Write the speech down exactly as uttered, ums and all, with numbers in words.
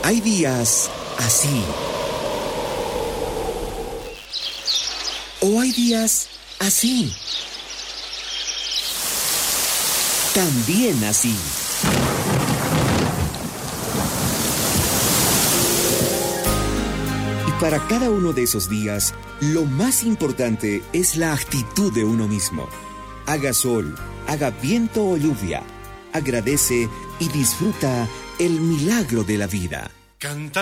Hay días así. O hay días así. También así. Y para cada uno de esos días, lo más importante es la actitud de uno mismo. Haga sol, haga viento o lluvia. Agradece y disfruta el milagro de la vida. Canta.